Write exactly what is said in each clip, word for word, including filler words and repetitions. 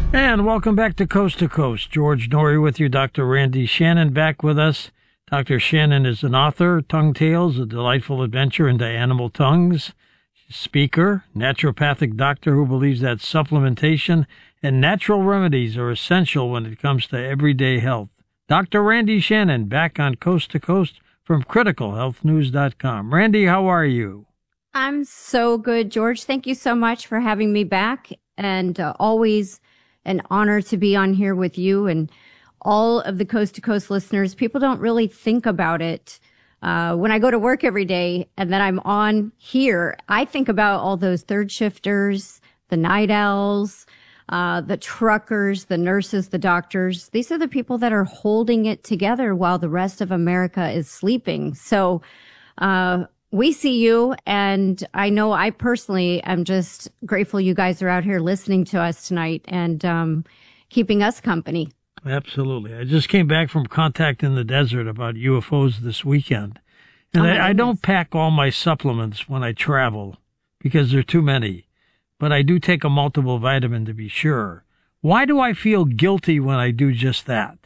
And welcome back to Coast to Coast. George Noory with you, Doctor Randy Shannon back with us. Doctor Shannon is an author, Tongue Tales, A Delightful Adventure into Animal Tongues, speaker, naturopathic doctor who believes that supplementation and natural remedies are essential when it comes to everyday health. Doctor Randy Shannon back on Coast to Coast from critical health news dot com. Randy, how are you? I'm so good, George. Thank you so much for having me back, and uh, always an honor to be on here with you and all of the Coast to Coast listeners. People don't really think about it. Uh, when I go to work every day and then I'm on here, I think about all those third shifters, the night owls, uh, the truckers, the nurses, the doctors. These are the people that are holding it together while the rest of America is sleeping. So, uh, we see you, and I know I personally am just grateful you guys are out here listening to us tonight and um, keeping us company. Absolutely. I just came back from Contact in the Desert about U F Os this weekend. And Oh, I, I don't pack all my supplements when I travel because there are too many. But I do take a multiple vitamin to be sure. Why do I feel guilty when I do just that?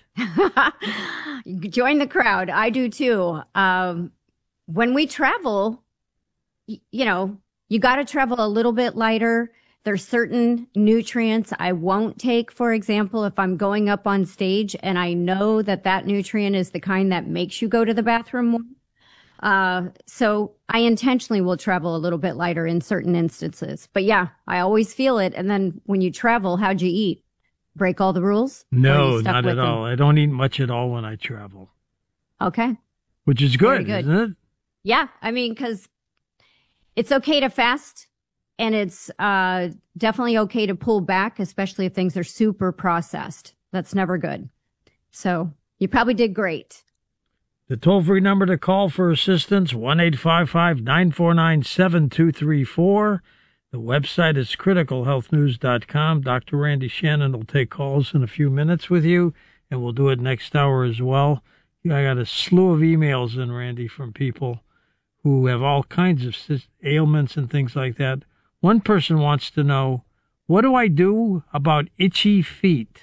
Join the crowd. I do too. Um, when we travel, y- you know, you got to travel a little bit lighter. There's certain nutrients I won't take, for example, if I'm going up on stage and I know that that nutrient is the kind that makes you go to the bathroom more. Uh, so I intentionally will travel a little bit lighter in certain instances. But yeah, I always feel it. And then when you travel, how'd you eat? Break all the rules? Or are No, you stuck not with at them? all. I don't eat much at all when I travel, Okay. which is Very good, good. isn't it? Yeah. I mean, because it's okay to fast. And it's uh, definitely okay to pull back, especially if things are super processed. That's never good. So you probably did great. The toll-free number to call for assistance, one eight five five, nine four nine, seven two three four. The website is critical health news dot com. Doctor Randy Shannon will take calls in a few minutes with you, and we'll do it next hour as well. I got a slew of emails in, Randy, from people who have all kinds of sis- ailments and things like that. One person wants to know, what do I do about itchy feet?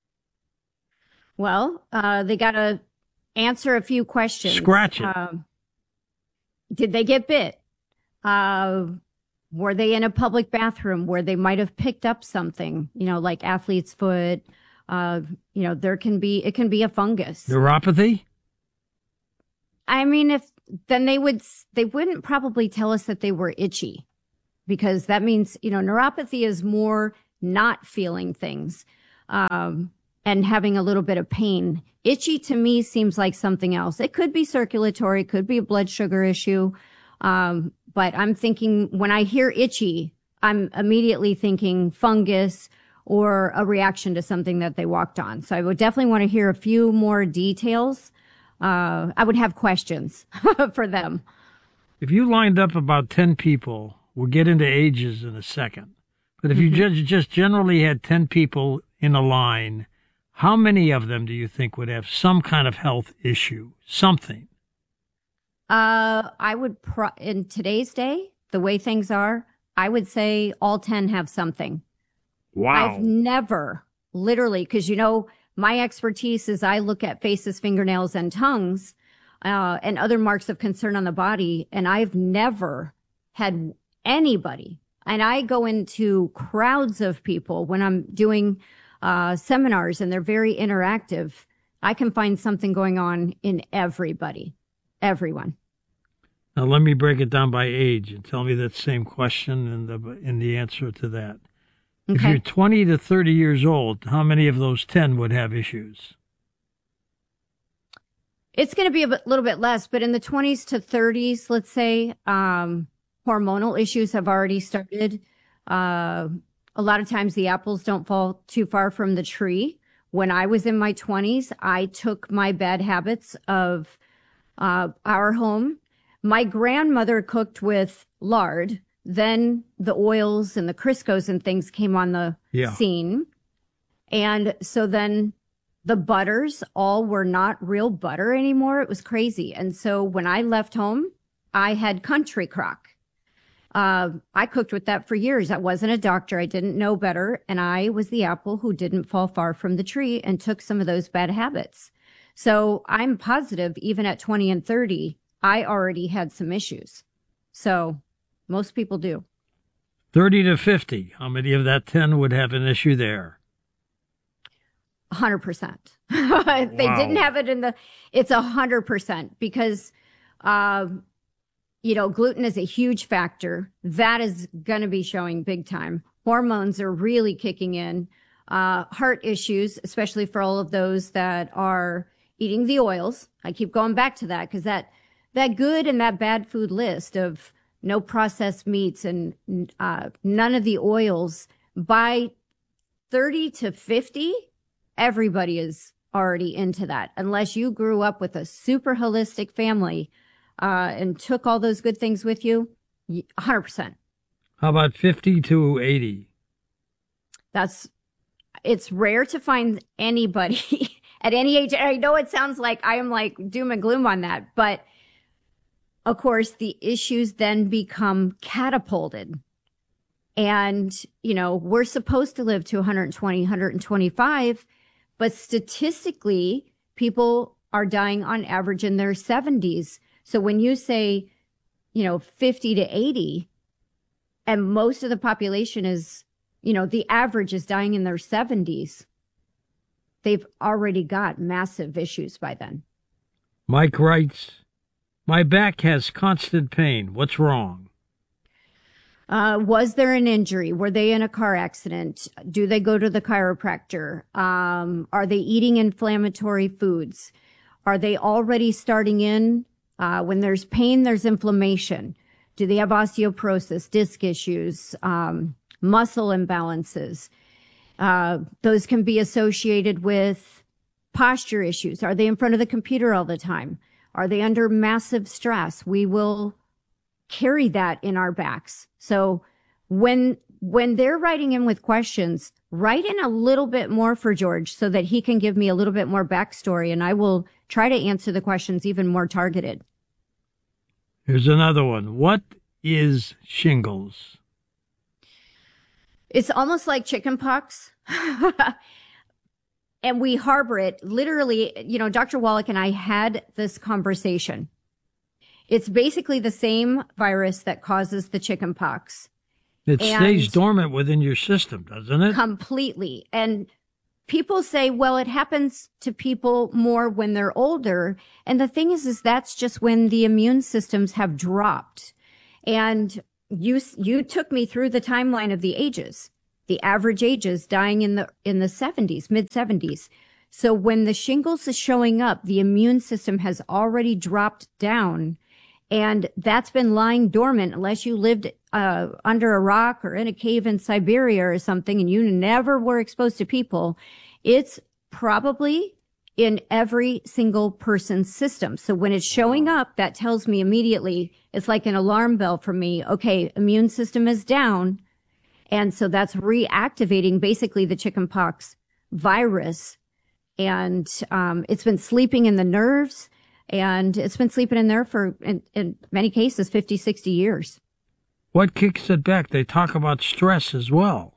Well, uh, they got to answer a few questions. Scratch it. Um, did they get bit? Uh, were they in a public bathroom where they might have picked up something, you know, like athlete's foot? Uh, you know, there can be, it can be a fungus. Neuropathy? I mean, if then they would, s- they wouldn't probably tell us that they were itchy, because that means, you know, neuropathy is more not feeling things, um, and having a little bit of pain. Itchy to me seems like something else. It could be circulatory, it could be a blood sugar issue. Um, but I'm thinking when I hear itchy, I'm immediately thinking fungus or a reaction to something that they walked on. So I would definitely want to hear a few more details. Uh, I would have questions for them. If you lined up about ten people, we'll get into ages in a second. But if you just, just generally had ten people in a line, how many of them do you think would have some kind of health issue? Something. Uh, I would, pro- in today's day, the way things are, I would say all ten have something. Wow. I've never, literally, because, you know, my expertise is I look at faces, fingernails, and tongues, uh, and other marks of concern on the body. And I've never had anybody, and I go into crowds of people when I'm doing uh, seminars, and they're very interactive. I can find something going on in everybody, everyone. Now let me break it down by age and tell me that same question and the, and the answer to that. If Okay. you're twenty to thirty years old, how many of those ten would have issues? It's going to be a bit, little bit less, but in the twenties to thirties, let's say, um, hormonal issues have already started. Uh, a lot of times the apples don't fall too far from the tree. When I was in my twenties, I took my bad habits of uh, our home. My grandmother cooked with lard. Then the oils and the Criscos and things came on the Yeah. scene. And so then the butters all were not real butter anymore. It was crazy. And so when I left home, I had country crock. Uh, I cooked with that for years. I wasn't a doctor. I didn't know better. And I was the apple who didn't fall far from the tree and took some of those bad habits. So I'm positive even at twenty and thirty, I already had some issues. So most people do. thirty to fifty, how many of that ten would have an issue there? one hundred percent. If wow. They didn't have it in the, it's one hundred percent because, um, you know, gluten is a huge factor. That is going to be showing big time. Hormones are really kicking in. Uh, heart issues, especially for all of those that are eating the oils. I keep going back to that because that, that good and that bad food list of no processed meats and uh, none of the oils, by thirty to fifty, everybody is already into that. Unless you grew up with a super holistic family uh, and took all those good things with you, one hundred percent. How about fifty to eighty? That's, it's rare to find anybody at any age. I know it sounds like I am like doom and gloom on that, but of course, the issues then become catapulted. And, you know, we're supposed to live to one hundred twenty, one hundred twenty-five, but statistically, people are dying on average in their seventies. So when you say, you know, fifty to eighty, and most of the population is, you know, the average is dying in their seventies, they've already got massive issues by then. Mike writes, my back has constant pain. What's wrong? Uh, was there an injury? Were they in a car accident? Do they go to the chiropractor? Um, are they eating inflammatory foods? Are they already starting in? Uh, when there's pain, there's inflammation. Do they have osteoporosis, disc issues, um, muscle imbalances? Uh, those can be associated with posture issues. Are they in front of the computer all the time? Are they under massive stress? We will carry that in our backs. So when when they're writing in with questions, write in a little bit more for George so that he can give me a little bit more backstory, and I will try to answer the questions even more targeted. Here's another one. What is shingles? It's almost like chickenpox. And we harbor it literally, you know, Doctor Wallach and I had this conversation. It's basically the same virus that causes the chickenpox. It stays dormant within your system, doesn't it? Completely. And people say, well, it happens to people more when they're older. And the thing is, is that's just when the immune systems have dropped. And you, you took me through the timeline of the ages. The average ages dying in the in the seventies, mid seventies. So when the shingles is showing up, the immune system has already dropped down, and that's been lying dormant unless you lived uh, under a rock or in a cave in Siberia or something, and you never were exposed to people. It's probably in every single person's system. So when it's showing up, that tells me immediately, it's like an alarm bell for me. Okay, immune system is down. And so that's reactivating basically the chickenpox virus. And um, it's been sleeping in the nerves, and it's been sleeping in there for, in, in many cases, fifty, sixty years. What kicks it back? They talk about stress as well.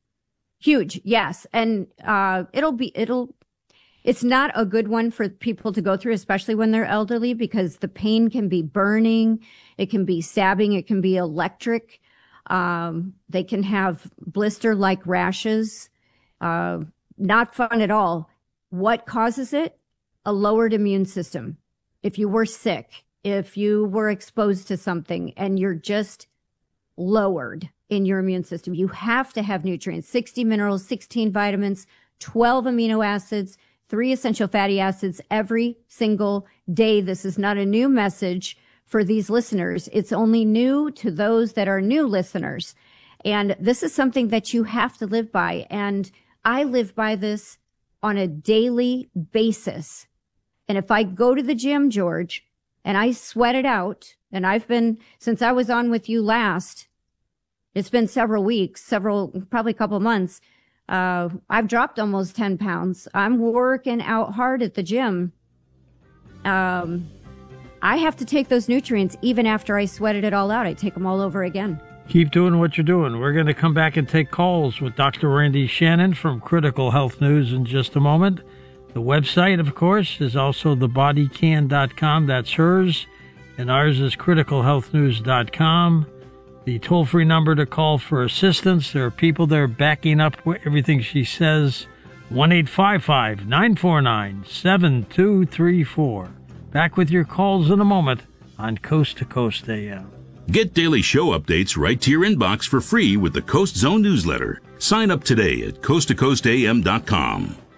Huge, yes. And uh, it'll be, it'll, it's not a good one for people to go through, especially when they're elderly, because the pain can be burning, it can be stabbing, it can be electric. Um, they can have blister-like rashes. Uh, not fun at all. What causes it? A lowered immune system. If you were sick, if you were exposed to something and you're just lowered in your immune system, you have to have nutrients, sixty minerals, sixteen vitamins, twelve amino acids, three essential fatty acids every single day. This is not a new message for these listeners. It's only new to those that are new listeners. And this is something that you have to live by. And I live by this on a daily basis. And if I go to the gym, George, and I sweat it out, and I've been, since I was on with you last, it's been several weeks, several, probably a couple months. Uh, I've dropped almost ten pounds. I'm working out hard at the gym. Um, I have to take those nutrients even after I sweated it all out. I take them all over again. Keep doing what you're doing. We're going to come back and take calls with Doctor Randy Shannon from Critical Health News in just a moment. The website, of course, is also the body can dot com. That's hers. And ours is critical health news dot com. The toll-free number to call for assistance. There are people there backing up everything she says. one eight five five, nine four nine, seven two three four. Back with your calls in a moment on Coast to Coast A M. Get daily show updates right to your inbox for free with the Coast Zone newsletter. Sign up today at coast to coast a m dot com.